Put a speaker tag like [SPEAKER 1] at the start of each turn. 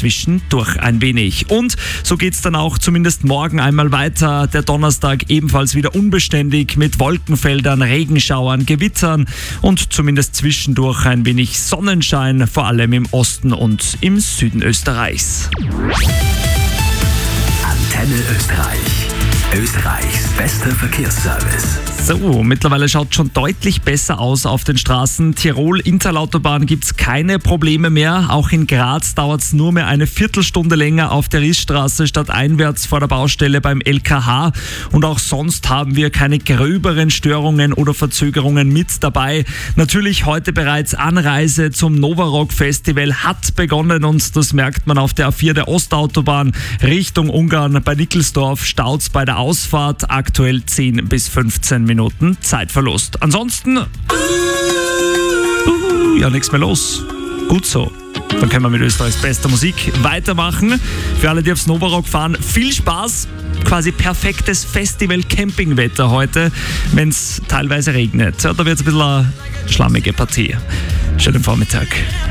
[SPEAKER 1] zwischendurch ein wenig. Und so geht's dann auch zumindest morgen einmal weiter. Der Donnerstag ebenfalls wieder unbeständig mit Wolkenfeldern, Regenschauern, Gewittern und zumindest zwischendurch ein wenig Sonnenschein, vor allem im Osten und im Süden Österreichs.
[SPEAKER 2] Antenne Österreich. Österreichs bester Verkehrsservice.
[SPEAKER 1] So, mittlerweile schaut schon deutlich besser aus auf den Straßen. Tirol-Interlautobahn gibt's keine Probleme mehr. Auch in Graz dauert's nur mehr eine Viertelstunde länger auf der Rißstraße statt einwärts vor der Baustelle beim LKH. Und auch sonst haben wir keine gröberen Störungen oder Verzögerungen mit dabei. Natürlich heute bereits Anreise zum Novarock Festival hat begonnen und das merkt man auf der A4 der Ostautobahn Richtung Ungarn. Bei Nickelsdorf staut's bei der Ausfahrt, aktuell 10 bis 15 Minuten Zeitverlust. Ansonsten, ja, nichts mehr los. Gut so. Dann können wir mit Österreichs bester Musik weitermachen. Für alle, die aufs Novarock fahren, viel Spaß. Quasi perfektes Festival-Campingwetter heute, wenn es teilweise regnet. Ja, da wird es ein bisschen eine schlammige Partie. Schönen Vormittag.